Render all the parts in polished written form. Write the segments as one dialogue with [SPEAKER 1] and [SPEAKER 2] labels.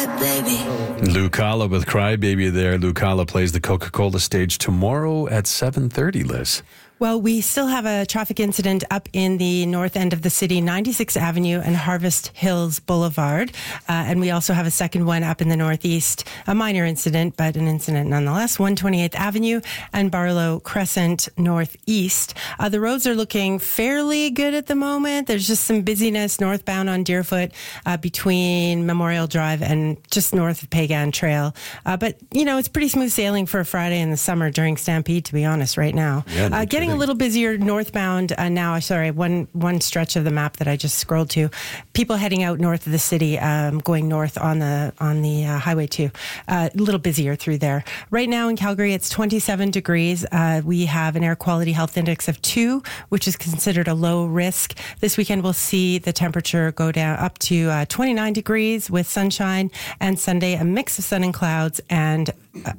[SPEAKER 1] Crybaby.
[SPEAKER 2] Lucala with Crybaby there. Lucala plays the Coca-Cola stage tomorrow at 7:30, Liz.
[SPEAKER 3] Well, we still have a traffic incident up in the north end of the city, 96th Avenue and Harvest Hills Boulevard. And we also have a second one up in the northeast, a minor incident, but an incident nonetheless, 128th Avenue and Barlow Crescent northeast. The roads are looking fairly good at the moment. There's just some busyness northbound on Deerfoot between Memorial Drive and just north of Pagan Trail. But, you know, it's pretty smooth sailing for a Friday in the summer during Stampede, to be honest, right now.
[SPEAKER 2] Yeah,
[SPEAKER 3] Getting a little busier northbound now. Sorry, one stretch of the map that I just scrolled to. People heading out north of the city, going north on the Highway 2. A little busier through there. Right now in Calgary, it's 27 degrees. We have an air quality health index of 2, which is considered a low risk. This weekend, we'll see the temperature go down up to 29 degrees with sunshine, and Sunday, a mix of sun and clouds, and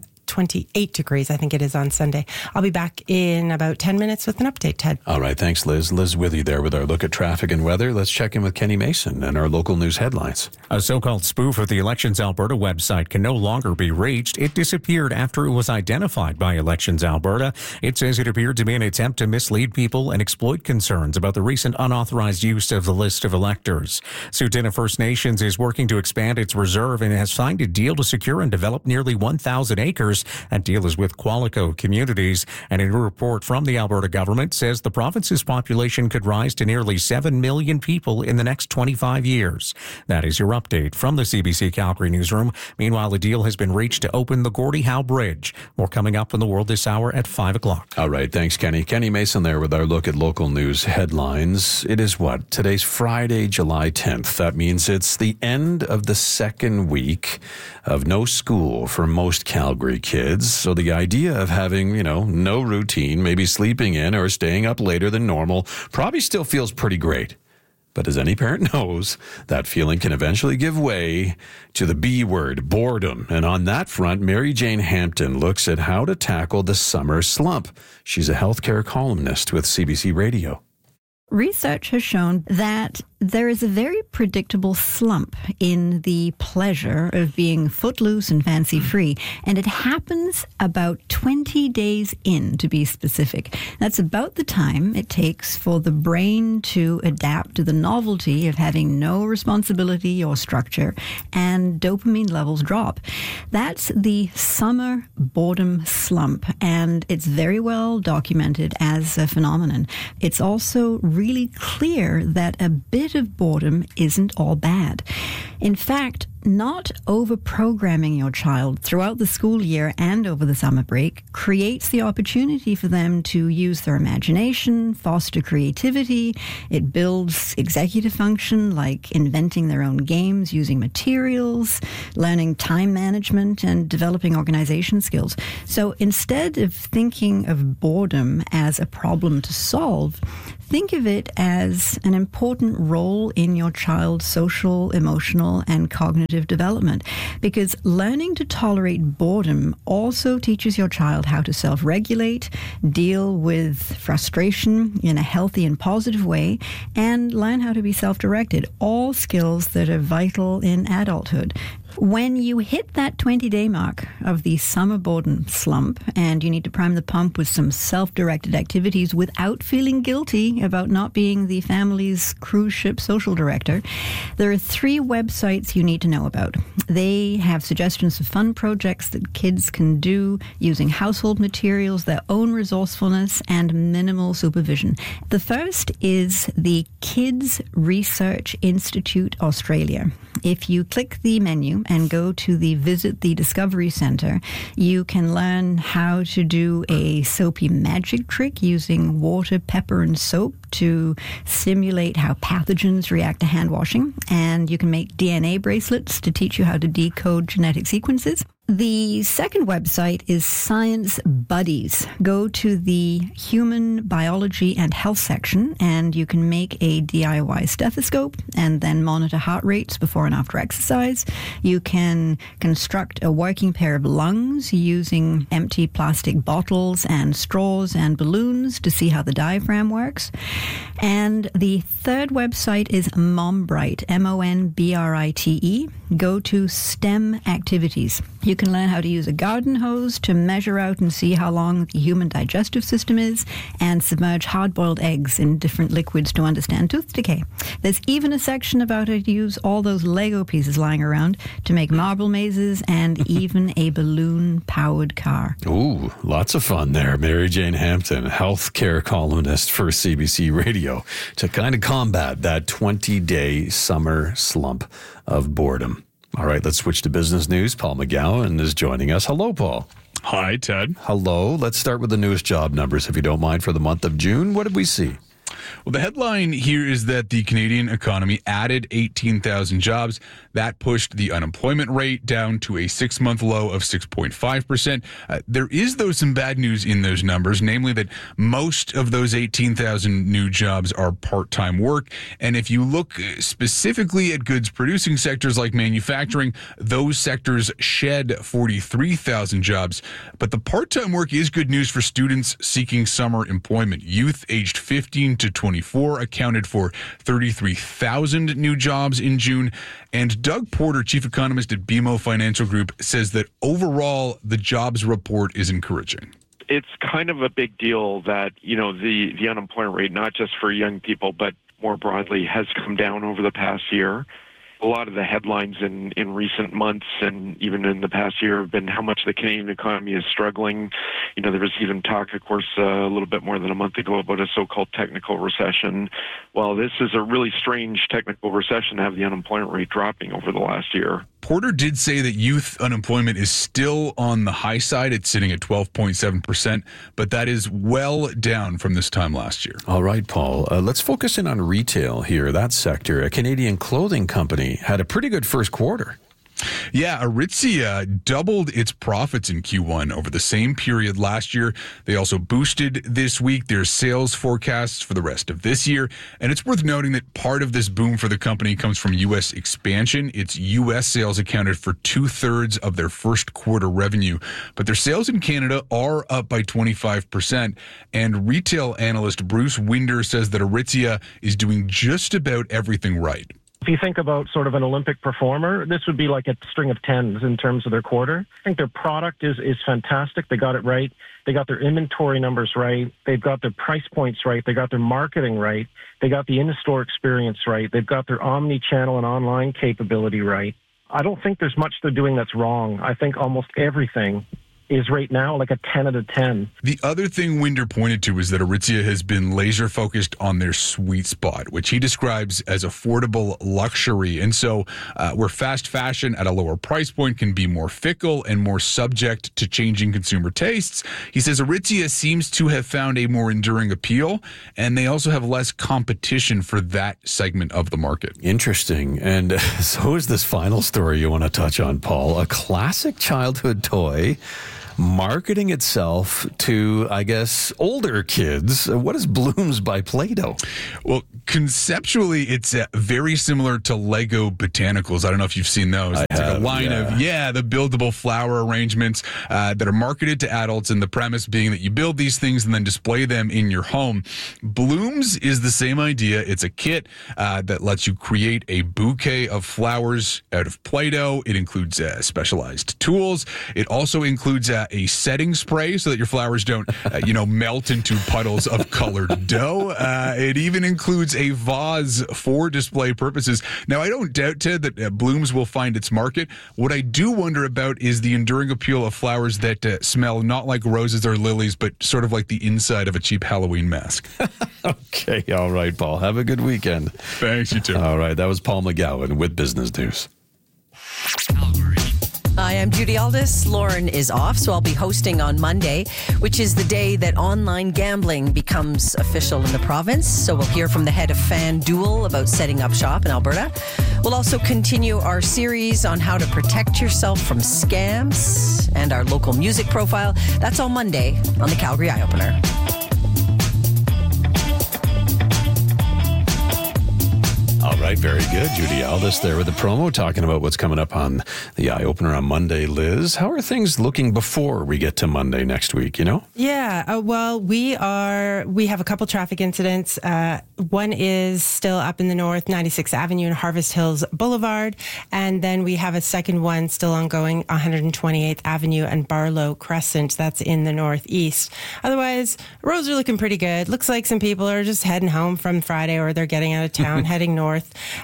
[SPEAKER 3] 28 degrees, I think it is, on Sunday. I'll be back in about 10 minutes with an update, Ted.
[SPEAKER 2] All right, thanks, Liz. Liz with you there with our look at traffic and weather. Let's check in with Kenny Mason and our local news headlines.
[SPEAKER 4] A so-called spoof of the Elections Alberta website can no longer be reached. It disappeared after it was identified by Elections Alberta. It says it appeared to be an attempt to mislead people and exploit concerns about the recent unauthorized use of the list of electors. Tsuut'ina First Nations is working to expand its reserve and has signed a deal to secure and develop nearly 1,000 acres. That deal is with Qualico Communities, and a new report from the Alberta government says the province's population could rise to nearly 7 million people in the next 25 years. That is your update from the CBC Calgary newsroom. Meanwhile, a deal has been reached to open the Gordie Howe Bridge. More coming up in the world this hour at 5 o'clock.
[SPEAKER 2] All right, thanks, Kenny. Kenny Mason there with our look at local news headlines. It is what? Today's Friday, July 10th. That means it's the end of the second week of no school for most Calgary kids. So the idea of having, no routine, maybe sleeping in or staying up later than normal, probably still feels pretty great. But as any parent knows, that feeling can eventually give way to the B word, boredom. And on that front, Mary Jane Hampton looks at how to tackle the summer slump. She's a healthcare columnist with CBC Radio.
[SPEAKER 5] Research has shown that there is a very predictable slump in the pleasure of being footloose and fancy-free, and it happens about 20 days in, to be specific. That's about the time it takes for the brain to adapt to the novelty of having no responsibility or structure, and dopamine levels drop. That's the summer boredom slump, and it's very well documented as a phenomenon. It's also really clear that a bit of boredom isn't all bad. In fact, not over-programming your child throughout the school year and over the summer break creates the opportunity for them to use their imagination, foster creativity. It builds executive function like inventing their own games, using materials, learning time management, and developing organization skills. So instead of thinking of boredom as a problem to solve, think of it as an important role in your child's social, emotional, and cognitive development, because learning to tolerate boredom also teaches your child how to self-regulate, deal with frustration in a healthy and positive way, and learn how to be self-directed, all skills that are vital in adulthood. When you hit that 20-day mark of the summer boredom slump and you need to prime the pump with some self-directed activities without feeling guilty about not being the family's cruise ship social director, there are 3 websites you need to know about. They have suggestions of fun projects that kids can do using household materials, their own resourcefulness, and minimal supervision. The first is the Kids Research Institute Australia. If you click the menu and go to the Visit the Discovery Centre, you can learn how to do a soapy magic trick using water, pepper, and soap to simulate how pathogens react to hand washing. And you can make DNA bracelets to teach you how to decode genetic sequences. The second website is Science Buddies. Go to the Human Biology and Health section and you can make a DIY stethoscope and then monitor heart rates before and after exercise. You can construct a working pair of lungs using empty plastic bottles and straws and balloons to see how the diaphragm works. And the third website is Mombrite, MONBRITE. Go to STEM Activities. You can learn how to use a garden hose to measure out and see how long the human digestive system is and submerge hard-boiled eggs in different liquids to understand tooth decay. There's even a section about how to use all those Lego pieces lying around to make marble mazes and even a balloon-powered car.
[SPEAKER 2] Ooh, lots of fun there. Mary Jane Hampton, healthcare columnist for CBC Radio, to kind of combat that 20-day summer slump of boredom. All right, let's switch to business news. Paul McGowan is joining us. Hello, Paul.
[SPEAKER 1] Hi, Ted.
[SPEAKER 2] Hello. Let's start with the newest job numbers, if you don't mind, for the month of June. What did we see?
[SPEAKER 1] Well, the headline here is that the Canadian economy added 18,000 jobs. That pushed the unemployment rate down to a 6-month low of 6.5%. There is, though, some bad news in those numbers, namely that most of those 18,000 new jobs are part-time work. And if you look specifically at goods-producing sectors like manufacturing, those sectors shed 43,000 jobs. But the part-time work is good news for students seeking summer employment. Youth aged 15 to 24 accounted for 33,000 new jobs in June. And Doug Porter, chief economist at BMO Financial Group, says that overall the jobs report is encouraging.
[SPEAKER 6] It's kind of a big deal that, the unemployment rate, not just for young people, but more broadly, has come down over the past year. A lot of the headlines in recent months and even in the past year have been how much the Canadian economy is struggling. There was even talk, of course, a little bit more than a month ago about a so-called technical recession. Well, this is a really strange technical recession to have the unemployment rate dropping over the last year.
[SPEAKER 1] Porter did say that youth unemployment is still on the high side. It's sitting at 12.7%, but that is well down from this time last year.
[SPEAKER 2] All right, Paul. Let's focus in on retail here, that sector. A Canadian clothing company had a pretty good first quarter.
[SPEAKER 1] Yeah, Aritzia doubled its profits in Q1 over the same period last year. They also boosted this week their sales forecasts for the rest of this year. And it's worth noting that part of this boom for the company comes from U.S. expansion. Its U.S. sales accounted for 2/3 of their first quarter revenue. But their sales in Canada are up by 25%. And retail analyst Bruce Winder says that Aritzia is doing just about everything right.
[SPEAKER 7] If you think about sort of an Olympic performer, this would be like a string of tens in terms of their quarter. I think their product is fantastic. They got it right. They got their inventory numbers right. They've got their price points right. They got their marketing right. They got the in-store experience right. They've got their omni-channel and online capability right. I don't think there's much they're doing that's wrong. I think almost everything is right now like a 10 out of 10.
[SPEAKER 1] The other thing Winder pointed to is that Aritzia has been laser focused on their sweet spot, which he describes as affordable luxury. And so where fast fashion at a lower price point can be more fickle and more subject to changing consumer tastes, he says Aritzia seems to have found a more enduring appeal, and they also have less competition for that segment of the market.
[SPEAKER 2] Interesting. And so is this final story you want to touch on, Paul. A classic childhood toy marketing itself to, I guess, older kids. What is Blooms by Play-Doh?
[SPEAKER 1] Well, conceptually, it's very similar to Lego Botanicals. I don't know if you've seen those. It's like a line of the buildable flower arrangements that are marketed to adults, and the premise being that you build these things and then display them in your home. Blooms is the same idea. It's a kit that lets you create a bouquet of flowers out of Play-Doh. It includes specialized tools. It also includes a setting spray so that your flowers don't, melt into puddles of colored dough. It even includes a vase for display purposes. Now, I don't doubt, Ted, that Blooms will find its market. What I do wonder about is the enduring appeal of flowers that smell not like roses or lilies, but sort of like the inside of a cheap Halloween mask.
[SPEAKER 2] Okay. All right, Paul. Have a good weekend.
[SPEAKER 1] Thanks, you too.
[SPEAKER 2] All right. That was Paul McGowan with Business News.
[SPEAKER 8] Calgary. Hi, I'm Judy Aldis. Lauren is off, so I'll be hosting on Monday, which is the day that online gambling becomes official in the province. So we'll hear from the head of FanDuel about setting up shop in Alberta. We'll also continue our series on how to protect yourself from scams and our local music profile. That's all Monday on the Calgary Eye Opener.
[SPEAKER 2] All right, very good. Judy Aldis there with the promo, talking about what's coming up on the Eye Opener on Monday. Liz, how are things looking before we get to Monday next week, you know?
[SPEAKER 3] Yeah, well, we have a couple traffic incidents. One is still up in the north, 96th Avenue and Harvest Hills Boulevard. And then we have a second one still ongoing, 128th Avenue and Barlow Crescent. That's in the northeast. Otherwise, roads are looking pretty good. Looks like some people are just heading home from Friday, or they're getting out of town, heading north.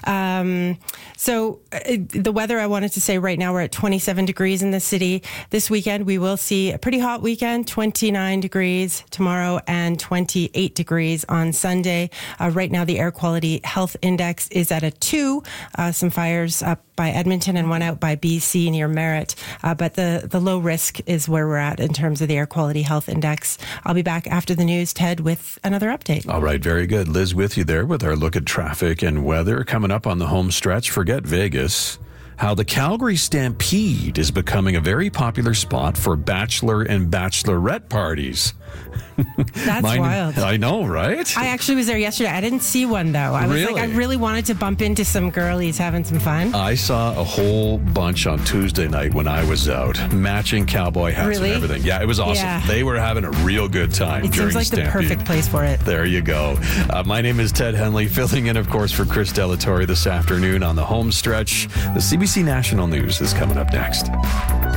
[SPEAKER 3] So the weather, I wanted to say right now, we're at 27 degrees in the city. This weekend, we will see a pretty hot weekend, 29 degrees tomorrow and 28 degrees on Sunday. Right now, the air quality health index is at a 2. Some fires up by Edmonton and one out by BC near Merritt. But the low risk is where we're at in terms of the air quality health index. I'll be back after the news, Ted, with another update.
[SPEAKER 2] All right, very good. Liz with you there with our look at traffic and weather. Coming up on the home stretch, forget Vegas. How the Calgary Stampede is becoming a very popular spot for bachelor and bachelorette parties.
[SPEAKER 3] That's wild.
[SPEAKER 2] I know, right?
[SPEAKER 3] I actually was there yesterday. I didn't see one, though. I was like, I really wanted to bump into some girlies having some fun.
[SPEAKER 2] I saw a whole bunch on Tuesday night when I was out, matching cowboy hats and everything. Yeah, it was awesome. Yeah. They were having a real good time during
[SPEAKER 3] Stampede. It seems like the perfect place for it.
[SPEAKER 2] There you go. My name is Ted Henley, filling in, of course, for Chris Delatorre this afternoon on the home stretch. The CBC National News is coming up next.